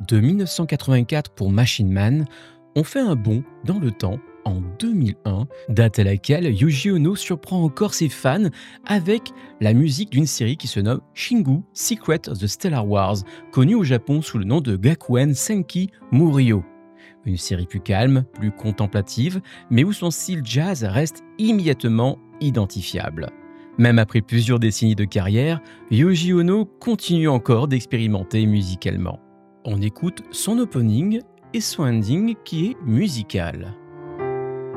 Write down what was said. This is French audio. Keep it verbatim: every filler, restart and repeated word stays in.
De mille neuf cent quatre-vingt-quatre pour Machine Man, on fait un bond dans le temps en deux mille un, date à laquelle Yuji Ono surprend encore ses fans avec la musique d'une série qui se nomme Shingu Secret of the Stellar Wars, connue au Japon sous le nom de Gakuen Senki Murio. Une série plus calme, plus contemplative, mais où son style jazz reste immédiatement identifiable. Même après plusieurs décennies de carrière, Yuji Ono continue encore d'expérimenter musicalement. On écoute son opening et son ending qui est musical.